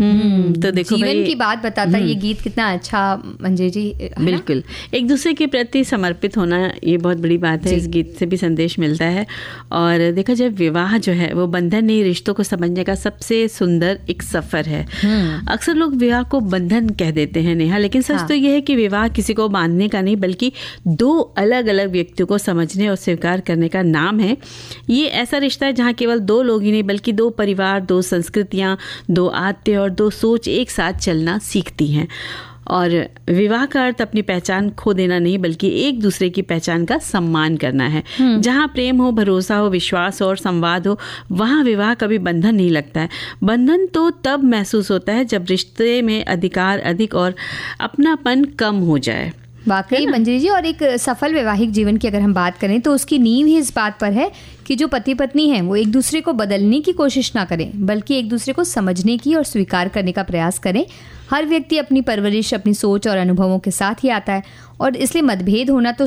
तो देखो जीवन की बात बताता ये गीत कितना अच्छा मंजरी जी। बिल्कुल, एक दूसरे के प्रति समर्पित होना ये बहुत बड़ी बात है। इस गीत से भी संदेश मिलता है। और देखा जाए विवाह जो है वो बंधन नहीं, रिश्तों को समझने का सबसे सुंदर एक सफर है। अक्सर लोग विवाह को बंधन कह देते हैं नेहा, लेकिन सच तो ये है कि विवाह किसी को बांधने का नहीं बल्कि दो अलग अलग व्यक्तियों को समझने और स्वीकार करने का नाम है। ये ऐसा रिश्ता है जहाँ केवल दो लोग ही नहीं बल्कि दो परिवार, दो संस्कृतियाँ, दो आत्ते और दो सोच एक साथ चलना सीखती हैं। और विवाह का अर्थ अपनी पहचान खो देना नहीं बल्कि एक दूसरे की पहचान का सम्मान करना है। जहाँ प्रेम हो, भरोसा हो, विश्वास हो और संवाद हो, वहाँ विवाह कभी बंधन नहीं लगता है। बंधन तो तब महसूस होता है जब रिश्ते में अधिकार अधिक और अपनापन कम हो जाए। वाकई मंजरी जी, और एक सफल वैवाहिक जीवन की अगर हम बात करें तो उसकी नींव ही इस बात पर है कि जो पति पत्नी हैं वो एक दूसरे को बदलने की कोशिश ना करें बल्कि एक दूसरे को समझने की और स्वीकार करने का प्रयास करें। हर व्यक्ति अपनी परवरिश, अपनी सोच और अनुभवों के साथ ही आता है और इसलिए मतभेद होना तो